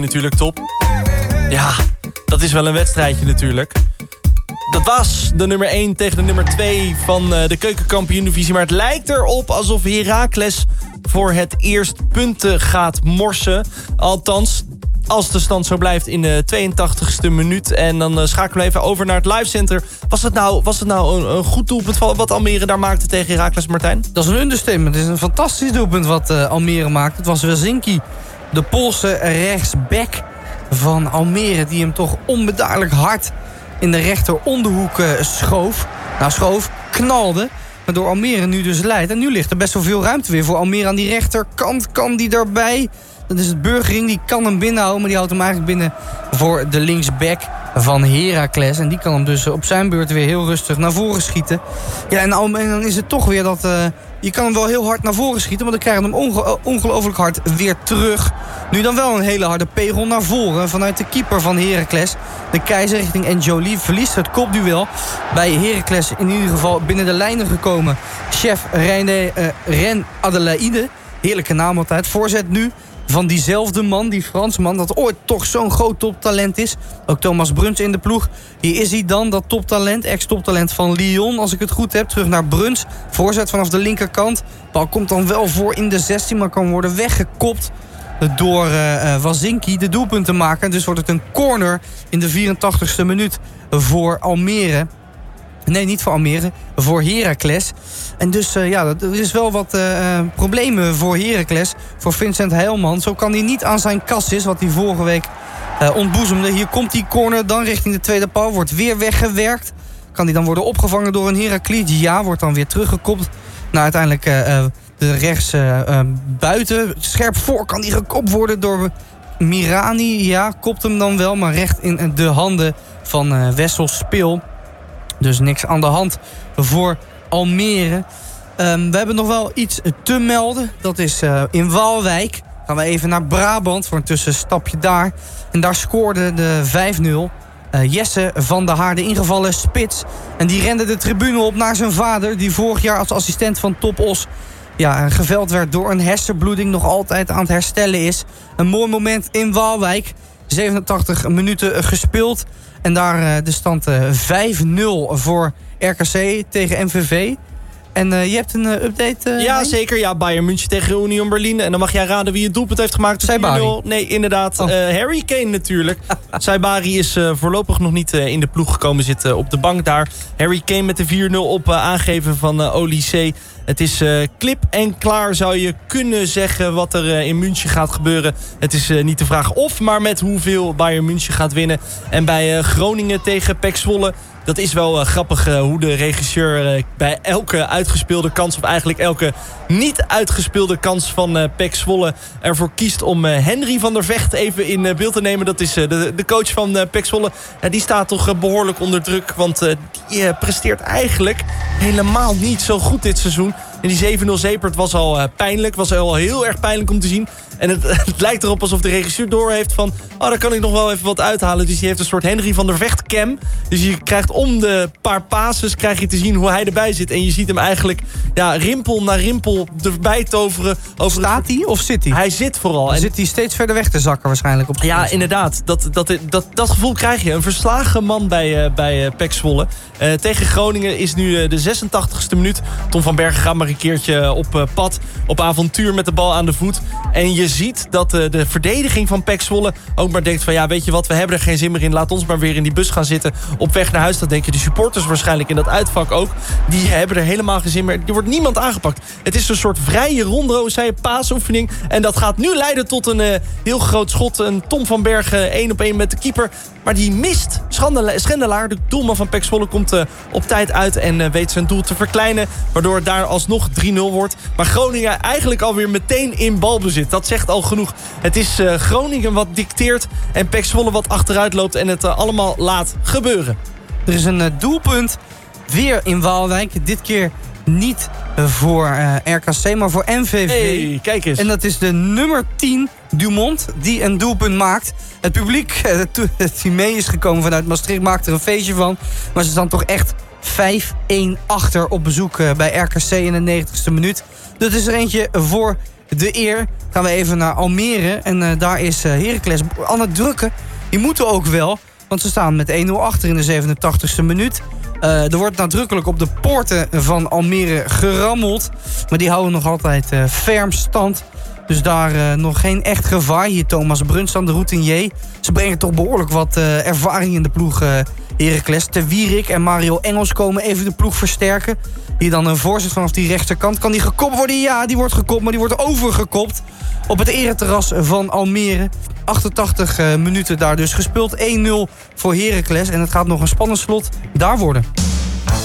natuurlijk, top. Ja, dat is wel een wedstrijdje natuurlijk. Dat was de nummer 1 tegen de nummer 2 van de keukenkampioen-divisie. Maar het lijkt erop alsof Heracles voor het eerst punten gaat morsen. Althans, als de stand zo blijft in de 82e minuut. En dan schakelen we even over naar het livecenter. Was het nou een goed doelpunt wat Almere daar maakte tegen Heracles, Martijn? Dat is een understatement. Het is een fantastisch doelpunt wat Almere maakt. Het was Wazinki, de Poolse rechtsback van Almere, die hem toch onbedaarlijk hard in de rechter onderhoek knalde. Waardoor Almere nu dus leidt. En nu ligt er best wel veel ruimte weer voor Almere aan die rechterkant. Kan die daarbij? Dat is het Burgering, die kan hem binnenhouden. Maar die houdt hem eigenlijk binnen voor de linksback van Heracles. En die kan hem dus op zijn beurt weer heel rustig naar voren schieten. Ja, en dan is het toch weer dat je kan hem wel heel hard naar voren schieten, maar dan krijgen we hem ongelooflijk hard weer terug. Nu dan wel een hele harde pegel naar voren vanuit de keeper van Heracles. De Keizer richting N'Joli verliest het kopduel. Bij Heracles in ieder geval binnen de lijnen gekomen. Chef Ren Adelaide. Heerlijke naam altijd. Voorzet nu van diezelfde man, die Fransman, dat ooit toch zo'n groot toptalent is. Ook Thomas Bruns in de ploeg. Hier is hij dan, dat toptalent, ex-toptalent van Lyon, als ik het goed heb. Terug naar Bruns. Voorzet vanaf de linkerkant. Bal komt dan wel voor in de 16, maar kan worden weggekopt door Wazinki, de doelpuntenmaker. Dus wordt het een corner in de 84ste minuut voor Almere. Nee, niet voor Almere, voor Heracles. En dus er is wel wat problemen voor Heracles. Voor Vincent Heilman. Zo kan hij niet aan zijn kassis, wat hij vorige week ontboezemde. Hier komt die corner dan richting de tweede paal. Wordt weer weggewerkt. Kan die dan worden opgevangen door een Heracles? Ja, wordt dan weer teruggekopt. Nou, uiteindelijk de rechts buiten. Scherp voor kan die gekopt worden door Mirani. Ja, kopt hem dan wel, maar recht in de handen van Wessel Spil. Dus niks aan de hand voor Almere. We hebben nog wel iets te melden. Dat is in Waalwijk. Gaan we even naar Brabant voor een tussenstapje daar. En daar scoorde de 5-0. Jesse van der Haar, de ingevallen spits. En die rende de tribune op naar zijn vader, die vorig jaar als assistent van Top Os geveld werd door een hersenbloeding, nog altijd aan het herstellen is. Een mooi moment in Waalwijk. 87 minuten gespeeld. En daar de stand 5-0 voor RKC tegen MVV. En je hebt een update? Ja, zeker. Ja, Bayern München tegen Union Berlin. En dan mag jij raden wie het doelpunt heeft gemaakt. Saibari. Nee, inderdaad. Harry Kane natuurlijk. Saibari is voorlopig nog niet in de ploeg gekomen, zit op de bank daar. Harry Kane met de 4-0 op aangeven van Olysee. Het is klip en klaar, zou je kunnen zeggen, wat er in München gaat gebeuren. Het is niet de vraag of, maar met hoeveel Bayern München gaat winnen. En bij Groningen tegen PEC Zwolle, dat is wel grappig hoe de regisseur bij elke uitgespeelde kans, of eigenlijk elke niet uitgespeelde kans van PEC Zwolle, ervoor kiest om Henry van der Vecht even in beeld te nemen. Dat is de coach van PEC Zwolle. Die staat toch behoorlijk onder druk, want die presteert eigenlijk helemaal niet zo goed dit seizoen. En die 7-0 Zepert was al pijnlijk. Was al heel erg pijnlijk om te zien. En het lijkt erop alsof de regisseur doorheeft van, daar kan ik nog wel even wat uithalen. Dus die heeft een soort Henry van der Vecht cam. Dus je krijgt om de paar passes krijg je te zien hoe hij erbij zit. En je ziet hem eigenlijk rimpel na rimpel erbij toveren. Staat hij of zit hij? Hij zit vooral. Dan zit hij steeds verder weg te zakken waarschijnlijk. Op ja, inderdaad. Dat gevoel krijg je. Een verslagen man bij PEC Zwolle. Tegen Groningen is nu de 86e minuut. Tom van Bergen gaat maar een keertje op pad. Op avontuur met de bal aan de voet. En je ziet dat de verdediging van PEC Zwolle ook maar denkt van, weet je wat, we hebben er geen zin meer in. Laat ons maar weer in die bus gaan zitten op weg naar huis. Dat denken de supporters waarschijnlijk in dat uitvak ook. Die hebben er helemaal geen zin meer. Er wordt niemand aangepakt. Het is een soort vrije ronde, paasoefening. En dat gaat nu leiden tot een heel groot schot. Een Tom van Bergen 1-op-1 met de keeper. Maar die mist. Schendelaar, de doelman van PEC Zwolle, komt op tijd uit en weet zijn doel te verkleinen. Waardoor het daar alsnog 3-0 wordt. Maar Groningen eigenlijk alweer meteen in balbezit. Dat zegt al genoeg. Het is Groningen wat dicteert en PEC Zwolle wat achteruit loopt en het allemaal laat gebeuren. Er is een doelpunt weer in Waalwijk. Dit keer niet voor RKC, maar voor MVV. Hey, kijk eens. En dat is de nummer 10, Dumont, die een doelpunt maakt. Het publiek die mee is gekomen vanuit Maastricht maakt er een feestje van. Maar ze staan toch echt 5-1 achter op bezoek bij RKC in de 90ste minuut. Dat is er eentje voor de eer. Gaan we even naar Almere. En daar is Heracles aan het drukken. Die moeten ook wel, want ze staan met 1-0 achter in de 87e minuut. Er wordt nadrukkelijk op de poorten van Almere gerammeld. Maar die houden nog altijd ferm stand. Dus daar nog geen echt gevaar. Hier Thomas Bruns aan de routinier. Ze brengen toch behoorlijk wat ervaring in de ploeg Heracles. Te Wierik en Mario Engels komen even de ploeg versterken. Hier dan een voorzet vanaf die rechterkant. Kan die gekopt worden? Ja, die wordt gekopt, maar die wordt overgekopt. Op het ereterras van Almere. 88 minuten daar dus gespeeld. 1-0 voor Heracles. En het gaat nog een spannend slot daar worden.